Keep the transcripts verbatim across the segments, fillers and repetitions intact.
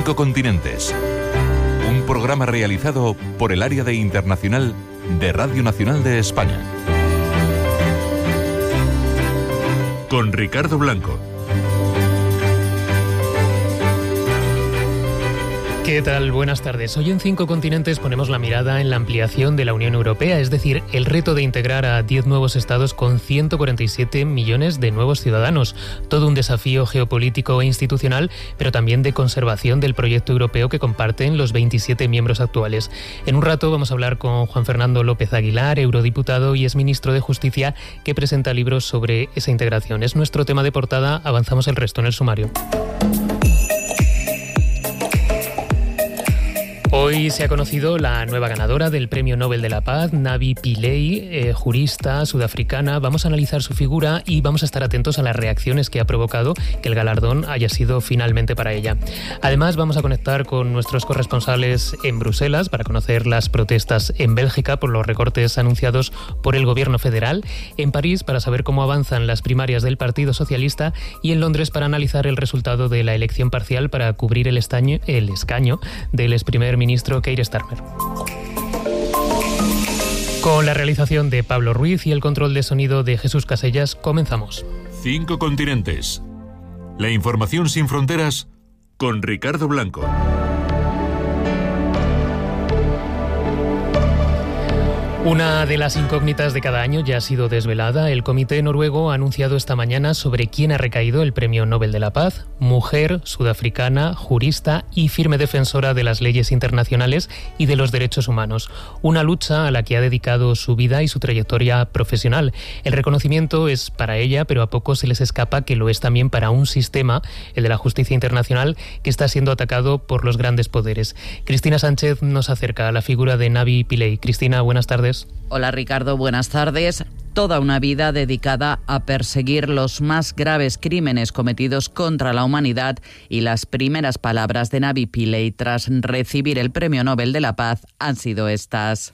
Cinco Continentes. Un programa realizado por el Área de Internacional de Radio Nacional de España. Con Ricardo Blanco. ¿Qué tal? Buenas tardes. Hoy en Cinco Continentes ponemos la mirada en la ampliación de la Unión Europea, es decir, el reto de integrar a diez nuevos estados con ciento cuarenta y siete millones de nuevos ciudadanos. Todo un desafío geopolítico e institucional, pero también de conservación del proyecto europeo que comparten los veintisiete miembros actuales. En un rato vamos a hablar con Juan Fernando López Aguilar, eurodiputado y exministro de Justicia, que presenta libros sobre esa integración. Es nuestro tema de portada, avanzamos el resto en el sumario. Hoy se ha conocido la nueva ganadora del Premio Nobel de la Paz, Navi Pillay, eh, jurista sudafricana. Vamos a analizar su figura y vamos a estar atentos a las reacciones que ha provocado que el galardón haya sido finalmente para ella. Además, vamos a conectar con nuestros corresponsales en Bruselas para conocer las protestas en Bélgica por los recortes anunciados por el gobierno federal, en París para saber cómo avanzan las primarias del Partido Socialista y en Londres para analizar el resultado de la elección parcial para cubrir el, estaño, el escaño del ex primer ministro Keir Starmer. Con la realización de Pablo Ruiz y el control de sonido de Jesús Casellas, comenzamos. Cinco Continentes. La información sin fronteras con Ricardo Blanco. Una de las incógnitas de cada año ya ha sido desvelada. El Comité Noruego ha anunciado esta mañana sobre quién ha recaído el Premio Nobel de la Paz. Mujer, sudafricana, jurista y firme defensora de las leyes internacionales y de los derechos humanos. Una lucha a la que ha dedicado su vida y su trayectoria profesional. El reconocimiento es para ella, pero a pocos se les escapa que lo es también para un sistema, el de la justicia internacional, que está siendo atacado por los grandes poderes. Cristina Sánchez nos acerca a la figura de Navi Pillay. Cristina, buenas tardes. Hola Ricardo, buenas tardes. Toda una vida dedicada a perseguir los más graves crímenes cometidos contra la humanidad y las primeras palabras de Navi Pillay tras recibir el Premio Nobel de la Paz han sido estas.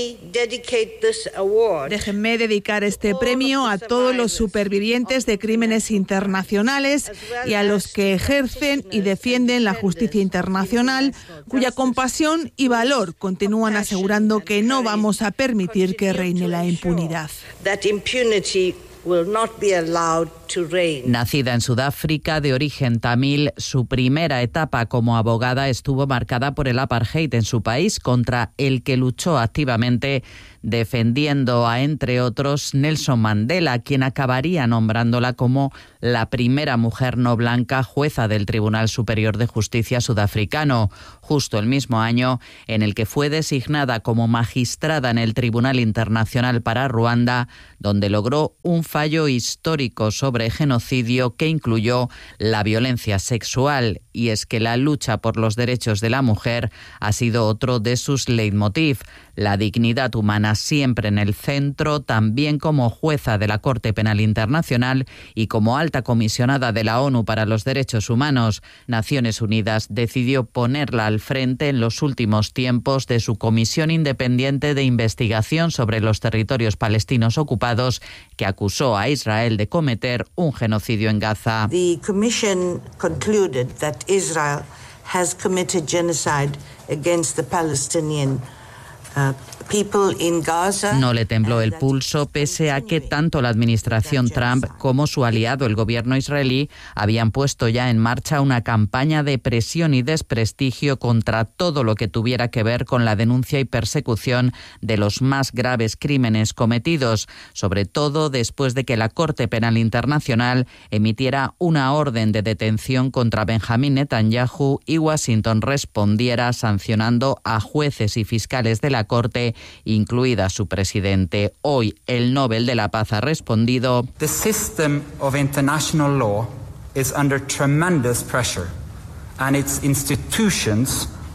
Déjenme dedicar este premio a todos los supervivientes de crímenes internacionales y a los que ejercen y defienden la justicia internacional, cuya compasión y valor continúan asegurando que no vamos a permitir que reine la impunidad. That impunity will not be allowed to reign. Nacida en Sudáfrica, de origen tamil, su primera etapa como abogada estuvo marcada por el apartheid en su país, contra el que luchó activamente, defendiendo a, entre otros, Nelson Mandela, quien acabaría nombrándola como la primera mujer no blanca jueza del Tribunal Superior de Justicia sudafricano, justo el mismo año en el que fue designada como magistrada en el Tribunal Internacional para Ruanda, donde logró un fallo histórico sobre genocidio que incluyó la violencia sexual. Y es que la lucha por los derechos de la mujer ha sido otro de sus leitmotiv. La dignidad humana siempre en el centro, también como jueza de la Corte Penal Internacional y como alta comisionada de la ONU para los Derechos Humanos. Naciones Unidas decidió ponerla al frente en los últimos tiempos de su Comisión Independiente de Investigación sobre los Territorios Palestinos Ocupados, que acusó a Israel de cometer un genocidio en Gaza. The Commission concluded that Israel has committed genocide against the Palestinian uh, people in Gaza. No le tembló el pulso, pese a que tanto la administración Trump como su aliado, el gobierno israelí, habían puesto ya en marcha una campaña de presión y desprestigio contra todo lo que tuviera que ver con la denuncia y persecución de los más graves crímenes cometidos, sobre todo después de que la Corte Penal Internacional emitiera una orden de detención contra Benjamín Netanyahu y Washington respondiera sancionando a jueces y fiscales de la Corte, incluida su presidente. Hoy el Nobel de la Paz ha respondido: The system of international law is under tremendous pressure and its institutions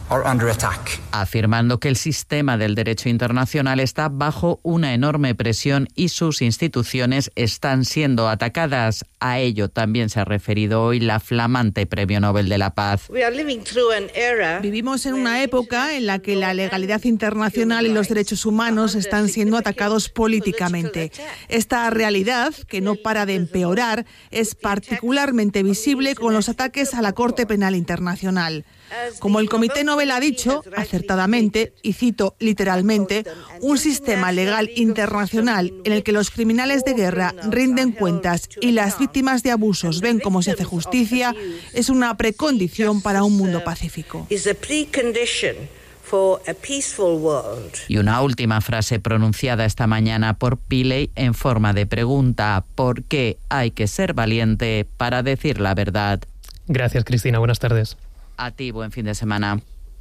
are under attack. Afirmando que el sistema del derecho internacional está bajo una enorme presión y sus instituciones están siendo atacadas. A ello también se ha referido hoy la flamante Premio Nobel de la Paz. Vivimos en una época en la que la legalidad internacional y los derechos humanos están siendo atacados políticamente. Esta realidad, que no para de empeorar, es particularmente visible con los ataques a la Corte Penal Internacional. Como el Comité Nobel ha dicho, acertadamente, y cito literalmente, un sistema legal internacional en el que los criminales de guerra rinden cuentas y las víctimas de abusos ven cómo se hace justicia es una precondición para un mundo pacífico. Y una última frase pronunciada esta mañana por Pillay en forma de pregunta: ¿por qué hay que ser valiente para decir la verdad? Gracias, Cristina. Buenas tardes. A ti, buen fin de semana.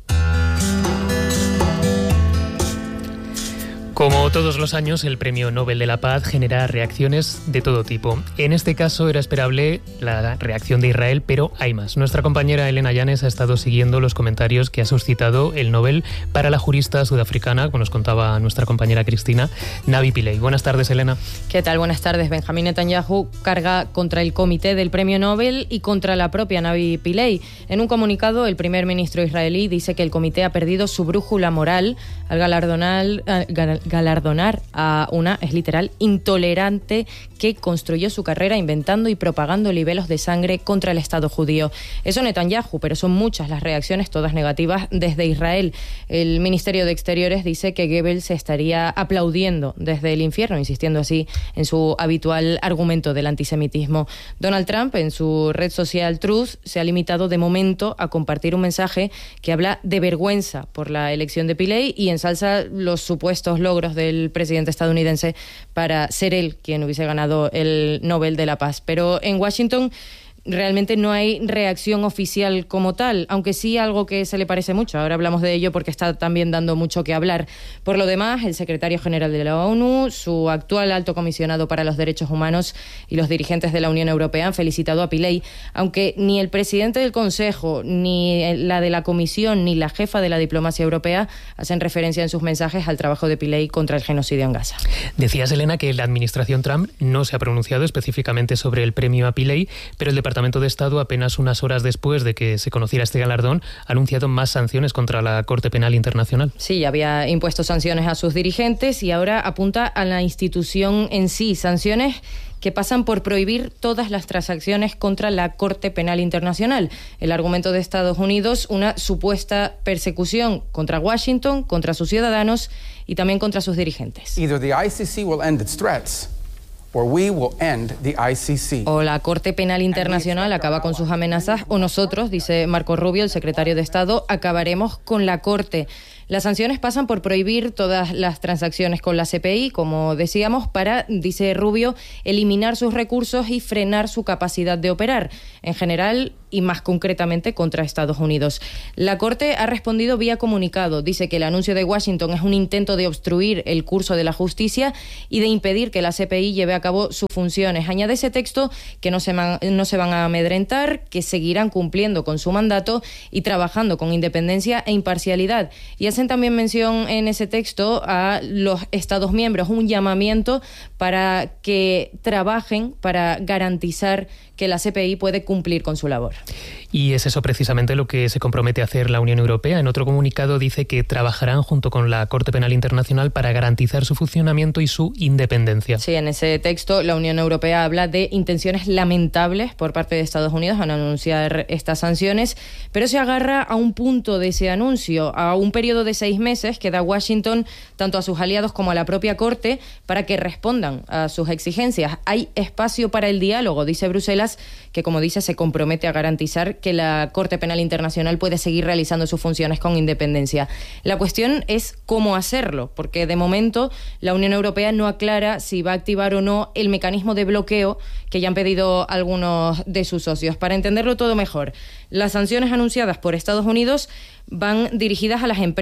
Como todos los años, el Premio Nobel de la Paz genera reacciones de todo tipo. En este caso era esperable la reacción de Israel, pero hay más. Nuestra compañera Elena Llanes ha estado siguiendo los comentarios que ha suscitado el Nobel para la jurista sudafricana, como nos contaba nuestra compañera Cristina, Navi Pillay. Buenas tardes, Elena. ¿Qué tal? Buenas tardes. Benjamín Netanyahu carga contra el comité del Premio Nobel y contra la propia Navi Pillay. En un comunicado, el primer ministro israelí dice que el comité ha perdido su brújula moral al galardonar, al galardonar a una, es literal, intolerante que construyó su carrera inventando y propagando libelos de sangre contra el Estado judío. Eso Netanyahu, pero son muchas las reacciones, todas negativas, desde Israel. El Ministerio de Exteriores dice que Goebbels se estaría aplaudiendo desde el infierno, insistiendo así en su habitual argumento del antisemitismo. Donald Trump, en su red social Truth, se ha limitado de momento a compartir un mensaje que habla de vergüenza por la elección de Pillay y ensalza los supuestos logros del presidente estadounidense para ser él quien hubiese ganado el Nobel de la Paz. Pero en Washington realmente no hay reacción oficial como tal, aunque sí algo que se le parece mucho. Ahora hablamos de ello porque está también dando mucho que hablar. Por lo demás, el secretario general de la ONU, su actual alto comisionado para los derechos humanos y los dirigentes de la Unión Europea han felicitado a Pillay, aunque ni el presidente del Consejo, ni la de la Comisión, ni la jefa de la diplomacia europea hacen referencia en sus mensajes al trabajo de Pillay contra el genocidio en Gaza. Decías, Elena, que la administración Trump no se ha pronunciado específicamente sobre el premio a Pillay, pero el Departamento El Departamento de Estado, apenas unas horas después de que se conociera este galardón, ha anunciado más sanciones contra la Corte Penal Internacional. Sí, había impuesto sanciones a sus dirigentes y ahora apunta a la institución en sí, sanciones que pasan por prohibir todas las transacciones contra la Corte Penal Internacional. El argumento de Estados Unidos, una supuesta persecución contra Washington, contra sus ciudadanos y también contra sus dirigentes. Either the I C C will end its threats, or we will end the I C C. O la Corte Penal Internacional acaba con sus amenazas, o nosotros, dice Marco Rubio, el secretario de Estado, acabaremos con la Corte. Las sanciones pasan por prohibir todas las transacciones con la C P I, como decíamos, para, dice Rubio, eliminar sus recursos y frenar su capacidad de operar, en general y más concretamente contra Estados Unidos. La Corte ha respondido vía comunicado. Dice que el anuncio de Washington es un intento de obstruir el curso de la justicia y de impedir que la C P I lleve a cabo sus funciones. Añade ese texto que no se, man, no se van a amedrentar, que seguirán cumpliendo con su mandato y trabajando con independencia e imparcialidad. Y hacen también mención en ese texto a los Estados miembros, un llamamiento para que trabajen para garantizar que la C P I puede cumplir con su labor. Y es eso precisamente lo que se compromete a hacer la Unión Europea. En otro comunicado dice que trabajarán junto con la Corte Penal Internacional para garantizar su funcionamiento y su independencia. Sí, en ese texto la Unión Europea habla de intenciones lamentables por parte de Estados Unidos al anunciar estas sanciones, pero se agarra a un punto de ese anuncio, a un periodo de seis meses que da Washington tanto a sus aliados como a la propia Corte para que respondan a sus exigencias. Hay espacio para el diálogo, dice Bruselas, que como dice se compromete a garantizar que la Corte Penal Internacional puede seguir realizando sus funciones con independencia. La cuestión es cómo hacerlo, porque de momento la Unión Europea no aclara si va a activar o no el mecanismo de bloqueo que ya han pedido algunos de sus socios. Para entenderlo todo mejor, las sanciones anunciadas por Estados Unidos van dirigidas a las empresas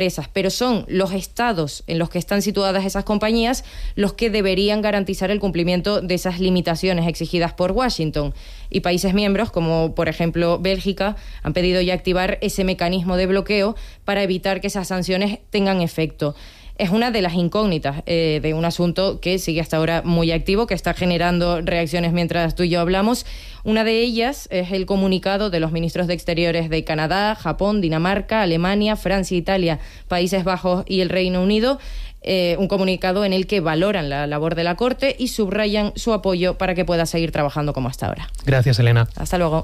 empresas, pero son los estados en los que están situadas esas compañías los que deberían garantizar el cumplimiento de esas limitaciones exigidas por Washington. Y países miembros, como por ejemplo Bélgica, han pedido ya activar ese mecanismo de bloqueo para evitar que esas sanciones tengan efecto. Es una de las incógnitas eh, de un asunto que sigue hasta ahora muy activo, que está generando reacciones mientras tú y yo hablamos. Una de ellas es el comunicado de los ministros de Exteriores de Canadá, Japón, Dinamarca, Alemania, Francia, Italia, Países Bajos y el Reino Unido. Eh, un comunicado en el que valoran la labor de la Corte y subrayan su apoyo para que pueda seguir trabajando como hasta ahora. Gracias, Elena. Hasta luego.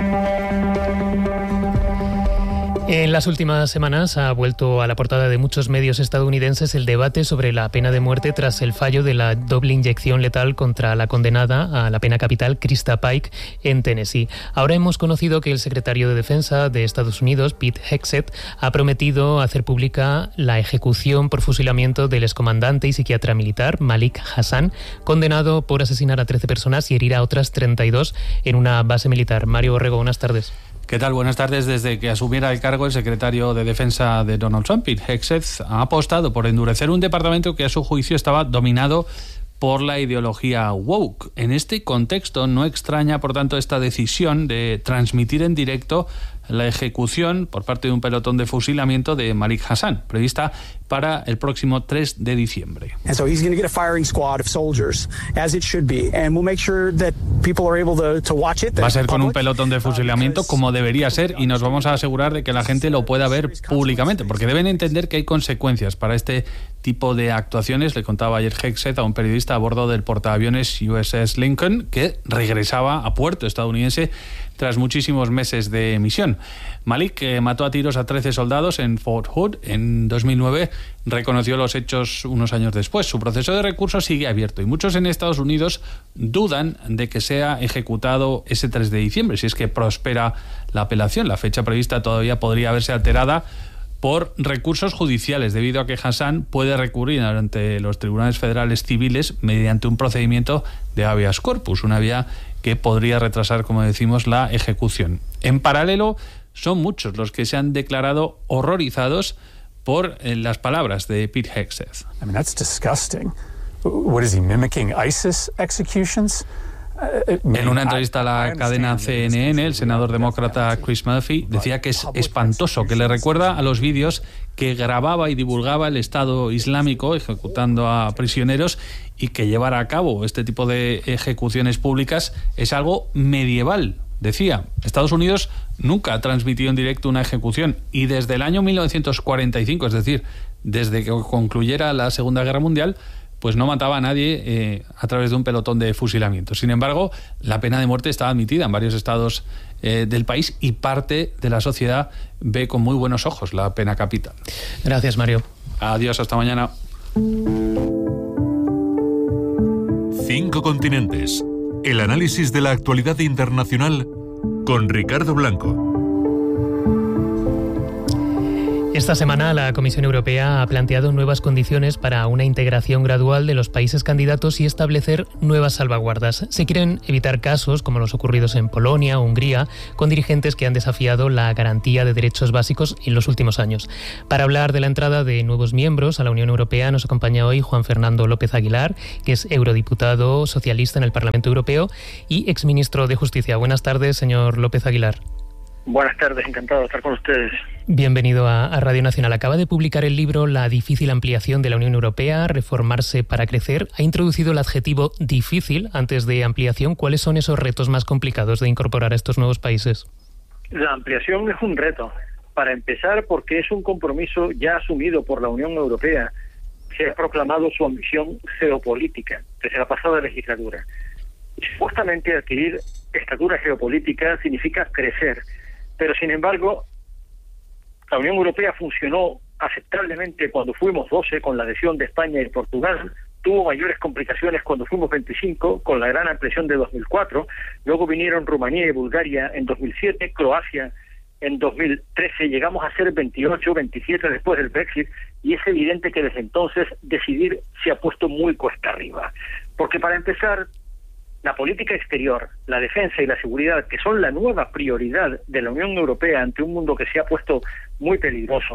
En las últimas semanas ha vuelto a la portada de muchos medios estadounidenses el debate sobre la pena de muerte tras el fallo de la doble inyección letal contra la condenada a la pena capital Krista Pike en Tennessee. Ahora hemos conocido que el secretario de Defensa de Estados Unidos, Pete Hegseth, ha prometido hacer pública la ejecución por fusilamiento del excomandante y psiquiatra militar Malik Hassan, condenado por asesinar a trece personas y herir a otras treinta y dos en una base militar. Mario Borrego, buenas tardes. ¿Qué tal? Buenas tardes. Desde que asumiera el cargo el secretario de Defensa de Donald Trump, Pete Hegseth, ha apostado por endurecer un departamento que a su juicio estaba dominado por la ideología woke. En este contexto no extraña, por tanto, esta decisión de transmitir en directo la ejecución por parte de un pelotón de fusilamiento de Malik Hassan, prevista para el próximo tres de diciembre. Va a ser con un pelotón de fusilamiento como debería ser y nos vamos a asegurar de que la gente lo pueda ver públicamente, porque deben entender que hay consecuencias para este tipo de actuaciones. Le contaba ayer Hegseth a un periodista a bordo del portaaviones U S S Lincoln que regresaba a puerto estadounidense tras muchísimos meses de misión. Malik, que mató a tiros a trece soldados en Fort Hood en dos mil nueve, reconoció los hechos unos años después. Su proceso de recurso sigue abierto y muchos en Estados Unidos dudan de que sea ejecutado ese tres de diciembre, si es que prospera la apelación. La fecha prevista todavía podría verse alterada por recursos judiciales, debido a que Hassan puede recurrir ante los tribunales federales civiles mediante un procedimiento de habeas corpus, una vía que podría retrasar, como decimos, la ejecución. En paralelo, son muchos los que se han declarado horrorizados por eh, las palabras de Pete Hegseth. I mean, that's disgusting. What is he mimicking? ISIS executions? En una entrevista a la cadena C N N, el senador demócrata Chris Murphy decía que es espantoso, que le recuerda a los vídeos que grababa y divulgaba el Estado Islámico ejecutando a prisioneros, y que llevar a cabo este tipo de ejecuciones públicas es algo medieval. Decía, Estados Unidos nunca ha transmitido en directo una ejecución y desde el año mil novecientos cuarenta y cinco, es decir, desde que concluyera la Segunda Guerra Mundial, pues no mataba a nadie eh, a través de un pelotón de fusilamiento. Sin embargo, la pena de muerte está admitida en varios estados eh, del país y parte de la sociedad ve con muy buenos ojos la pena capital. Gracias, Mario. Adiós, hasta mañana. Cinco continentes. El análisis de la actualidad internacional con Ricardo Blanco. Esta semana la Comisión Europea ha planteado nuevas condiciones para una integración gradual de los países candidatos y establecer nuevas salvaguardas. Se quieren evitar casos como los ocurridos en Polonia o Hungría, con dirigentes que han desafiado la garantía de derechos básicos en los últimos años. Para hablar de la entrada de nuevos miembros a la Unión Europea nos acompaña hoy Juan Fernando López Aguilar, que es eurodiputado socialista en el Parlamento Europeo y exministro de Justicia. Buenas tardes, señor López Aguilar. Buenas tardes, encantado de estar con ustedes. Bienvenido a, a Radio Nacional. Acaba de publicar el libro La difícil ampliación de la Unión Europea, reformarse para crecer. Ha introducido el adjetivo difícil antes de ampliación. ¿Cuáles son esos retos más complicados de incorporar a estos nuevos países? La ampliación es un reto. Para empezar, porque es un compromiso ya asumido por la Unión Europea. Se ha proclamado su ambición geopolítica desde la pasada legislatura. Y supuestamente adquirir estatura geopolítica significa crecer. Pero, sin embargo, la Unión Europea funcionó aceptablemente cuando fuimos doce, con la adhesión de España y Portugal. Tuvo mayores complicaciones cuando fuimos veinticinco, con la gran ampliación de dos mil cuatro. Luego vinieron Rumanía y Bulgaria en dos mil siete, Croacia en dos mil trece. Llegamos a ser veintiocho, veintisiete después del Brexit. Y es evidente que desde entonces decidir se ha puesto muy cuesta arriba. Porque, para empezar, la política exterior, la defensa y la seguridad, que son la nueva prioridad de la Unión Europea ante un mundo que se ha puesto muy peligroso,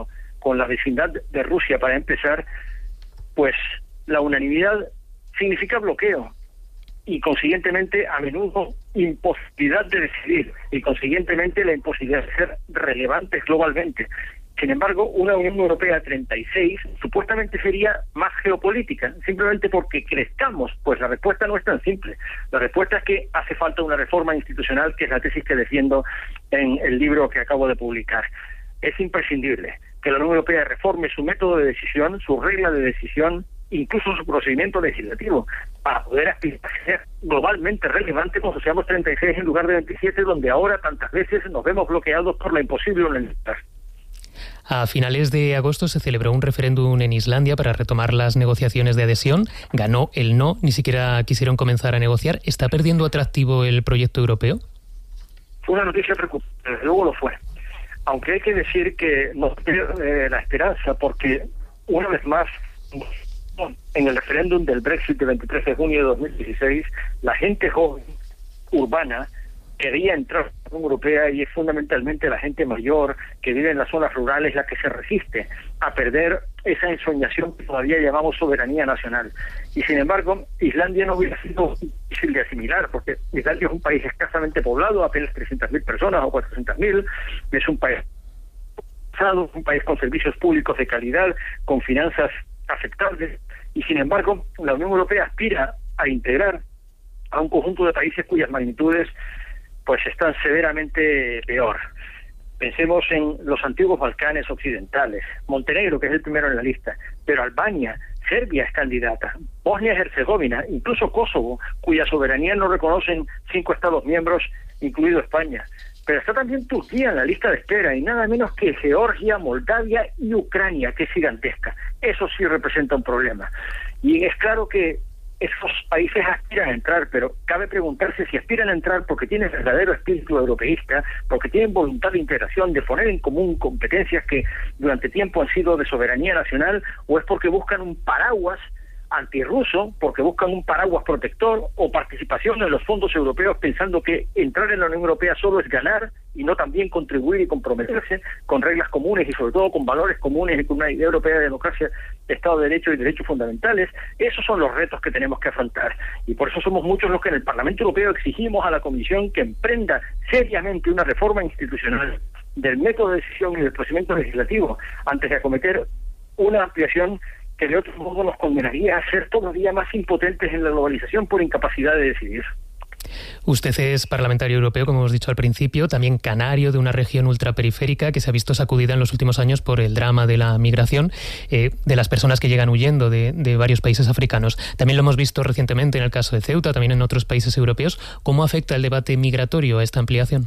con la vecindad de Rusia para empezar, pues la unanimidad significa bloqueo y consiguientemente a menudo imposibilidad de decidir y consiguientemente la imposibilidad de ser relevantes globalmente. Sin embargo, una Unión Europea treinta y seis supuestamente sería más geopolítica, simplemente porque crezcamos. Pues la respuesta no es tan simple. La respuesta es que hace falta una reforma institucional, que es la tesis que defiendo en el libro que acabo de publicar. Es imprescindible que la Unión Europea reforme su método de decisión, su regla de decisión, incluso su procedimiento legislativo, para poder aspirar a ser globalmente relevante cuando seamos treinta y seis en lugar de veintisiete, donde ahora tantas veces nos vemos bloqueados por la imposible unanimidad. A finales de agosto se celebró un referéndum en Islandia para retomar las negociaciones de adhesión. Ganó el no, ni siquiera quisieron comenzar a negociar. ¿Está perdiendo atractivo el proyecto europeo? Fue una noticia preocupante, desde luego lo fue. Aunque hay que decir que nos pierde eh, la esperanza, porque una vez más, en el referéndum del Brexit del veintitrés de junio de dos mil dieciséis, la gente joven, urbana, quería entrar a la Unión Europea, y es fundamentalmente la gente mayor que vive en las zonas rurales la que se resiste a perder esa ensoñación que todavía llamamos soberanía nacional. Y sin embargo, Islandia no hubiera sido difícil de asimilar, porque Islandia es un país escasamente poblado, apenas trescientas mil personas o cuatrocientas mil, es un país un país con servicios públicos de calidad, con finanzas aceptables, y sin embargo la Unión Europea aspira a integrar a un conjunto de países cuyas magnitudes pues están severamente peor. Pensemos en los antiguos Balcanes occidentales, Montenegro, que es el primero en la lista, pero Albania, Serbia es candidata, Bosnia y Herzegovina, incluso Kosovo, cuya soberanía no reconocen cinco Estados miembros, incluido España. Pero está también Turquía en la lista de espera, y nada menos que Georgia, Moldavia y Ucrania, que es gigantesca. Eso sí representa un problema. Y es claro que esos países aspiran a entrar, pero cabe preguntarse si aspiran a entrar porque tienen verdadero espíritu europeísta, porque tienen voluntad de integración, de poner en común competencias que durante tiempo han sido de soberanía nacional, o es porque buscan un paraguas antirruso, porque buscan un paraguas protector, o participación en los fondos europeos pensando que entrar en la Unión Europea solo es ganar y no también contribuir y comprometerse con reglas comunes y sobre todo con valores comunes y con una idea europea de democracia, de Estado de Derecho y derechos fundamentales. Esos son los retos que tenemos que afrontar, y por eso somos muchos los que en el Parlamento Europeo exigimos a la Comisión que emprenda seriamente una reforma institucional del método de decisión y del procedimiento legislativo antes de acometer una ampliación que de otro modo nos condenaría a ser todavía más impotentes en la globalización por incapacidad de decidir. Usted es parlamentario europeo, como hemos dicho al principio, también canario de una región ultraperiférica que se ha visto sacudida en los últimos años por el drama de la migración, eh, de las personas que llegan huyendo de, de varios países africanos. También lo hemos visto recientemente en el caso de Ceuta, también en otros países europeos. ¿Cómo afecta el debate migratorio a esta ampliación?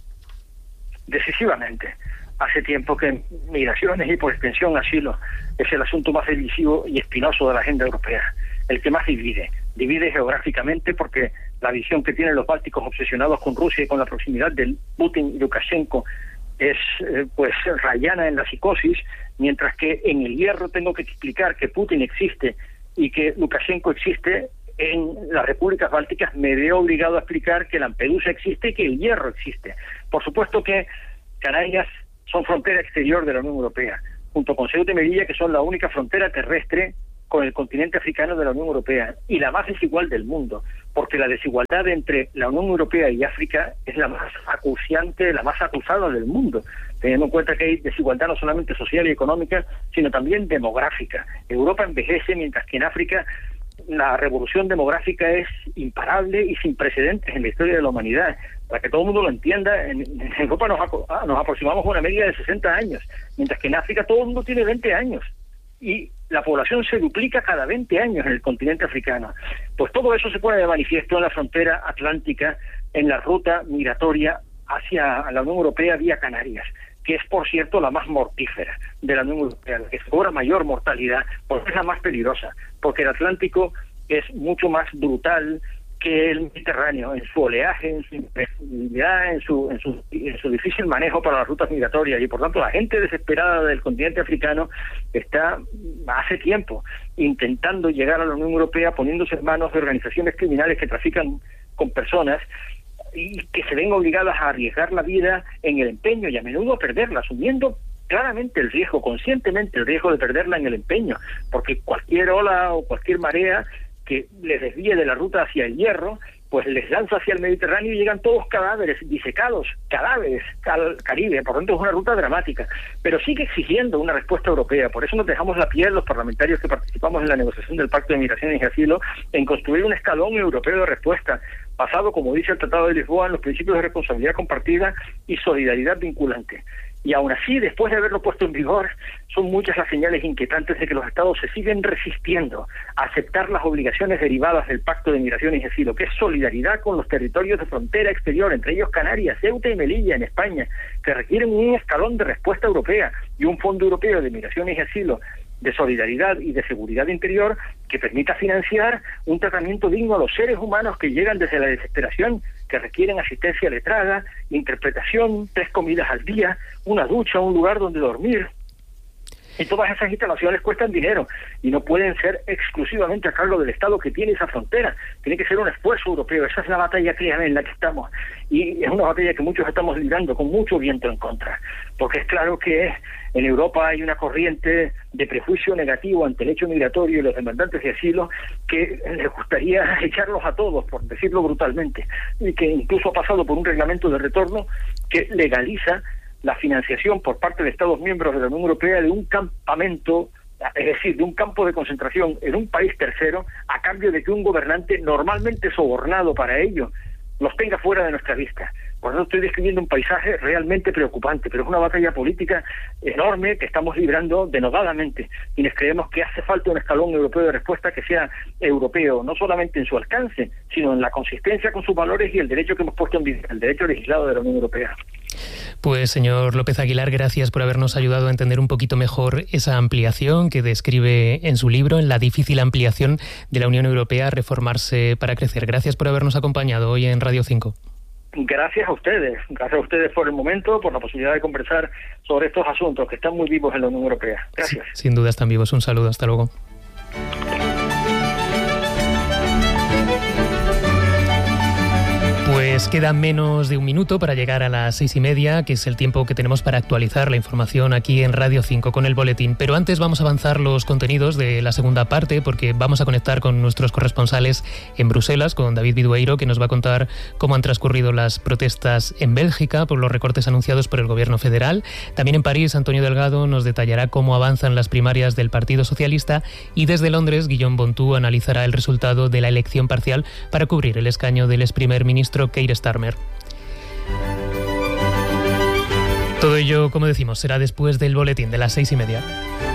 Decisivamente. Hace tiempo que migraciones y, por extensión, asilo es el asunto más divisivo y espinoso de la agenda europea, el que más divide. Divide geográficamente porque la visión que tienen los bálticos obsesionados con Rusia y con la proximidad de Putin y Lukashenko es eh, pues rayana en la psicosis, mientras que en el hierro tengo que explicar que Putin existe y que Lukashenko existe. En las repúblicas bálticas me veo obligado a explicar que Lampedusa existe y que el hierro existe. Por supuesto que Canarias son frontera exterior de la Unión Europea, junto con Ceuta y Melilla, que son la única frontera terrestre con el continente africano de la Unión Europea, y la más desigual del mundo, porque la desigualdad entre la Unión Europea y África es la más acuciante, la más acusada del mundo, teniendo en cuenta que hay desigualdad no solamente social y económica, sino también demográfica. Europa envejece, mientras que en África la revolución demográfica es imparable y sin precedentes en la historia de la humanidad. Para que todo el mundo lo entienda, en, en Europa nos, ah, nos aproximamos a una media de sesenta años, mientras que en África todo el mundo tiene veinte años. Y la población se duplica cada veinte años en el continente africano. Pues todo eso se pone de manifiesto en la frontera atlántica, en la ruta migratoria hacia la Unión Europea vía Canarias, que es, por cierto, la más mortífera de la Unión Europea, la que cobra mayor mortalidad, porque es la más peligrosa, porque el Atlántico es mucho más brutal que el Mediterráneo en su oleaje, en su imprevisibilidad, en su, en su, en su difícil manejo para las rutas migratorias, y por tanto la gente desesperada del continente africano está hace tiempo intentando llegar a la Unión Europea, poniéndose en manos de organizaciones criminales que trafican con personas y que se ven obligadas a arriesgar la vida en el empeño y a menudo a perderla, asumiendo claramente el riesgo, conscientemente el riesgo de perderla en el empeño, porque cualquier ola o cualquier marea que les desvíe de la ruta hacia el Hierro, pues les lanza hacia el Mediterráneo y llegan todos cadáveres, disecados, cadáveres al Caribe. Por lo tanto, es una ruta dramática. Pero sigue exigiendo una respuesta europea. Por eso nos dejamos la piel los parlamentarios que participamos en la negociación del Pacto de Migraciones y Asilo en construir un escalón europeo de respuesta, basado, como dice el Tratado de Lisboa, en los principios de responsabilidad compartida y solidaridad vinculante. Y aún así, después de haberlo puesto en vigor, son muchas las señales inquietantes de que los Estados se siguen resistiendo a aceptar las obligaciones derivadas del Pacto de Migraciones y Asilo, que es solidaridad con los territorios de frontera exterior, entre ellos Canarias, Ceuta y Melilla, en España, que requieren un escalón de respuesta europea y un Fondo Europeo de Migraciones y Asilo de solidaridad y de seguridad interior que permita financiar un tratamiento digno a los seres humanos que llegan desde la desesperación, que requieren asistencia letrada, interpretación, tres comidas al día, una ducha, un lugar donde dormir. Y todas esas instalaciones cuestan dinero y no pueden ser exclusivamente a cargo del Estado que tiene esa frontera. Tiene que ser un esfuerzo europeo. Esa es la batalla, créanme, en la que estamos. Y es una batalla que muchos estamos librando con mucho viento en contra. Porque es claro que en Europa hay una corriente de prejuicio negativo ante el hecho migratorio y los demandantes de asilo que les gustaría echarlos a todos, por decirlo brutalmente. Y que incluso ha pasado por un reglamento de retorno que legaliza la financiación por parte de Estados miembros de la Unión Europea de un campamento, es decir, de un campo de concentración en un país tercero, a cambio de que un gobernante normalmente sobornado para ello los tenga fuera de nuestra vista. Por eso estoy describiendo un paisaje realmente preocupante, pero es una batalla política enorme que estamos librando denodadamente, quienes creemos que hace falta un escalón europeo de respuesta que sea europeo, no solamente en su alcance, sino en la consistencia con sus valores y el derecho que hemos puesto en vigor, el derecho legislado de la Unión Europea. Pues señor López Aguilar, gracias por habernos ayudado a entender un poquito mejor esa ampliación que describe en su libro, en la difícil ampliación de la Unión Europea a reformarse para crecer. Gracias por habernos acompañado hoy en Radio cinco. Gracias a ustedes, gracias a ustedes por el momento, por la posibilidad de conversar sobre estos asuntos que están muy vivos en la Unión Europea. Gracias. Sí, sin duda están vivos. Un saludo, hasta luego. Pues queda menos de un minuto para llegar a las seis y media, que es el tiempo que tenemos para actualizar la información aquí en Radio cinco con el boletín. Pero antes vamos a avanzar los contenidos de la segunda parte, porque vamos a conectar con nuestros corresponsales en Bruselas, con David Bidueiro, que nos va a contar cómo han transcurrido las protestas en Bélgica por los recortes anunciados por el gobierno federal. También en París, Antonio Delgado nos detallará cómo avanzan las primarias del Partido Socialista, y desde Londres, Guillaume Bontou analizará el resultado de la elección parcial para cubrir el escaño del ex primer ministro Keir Starmer. Todo ello, como decimos, será después del boletín de las seis y media.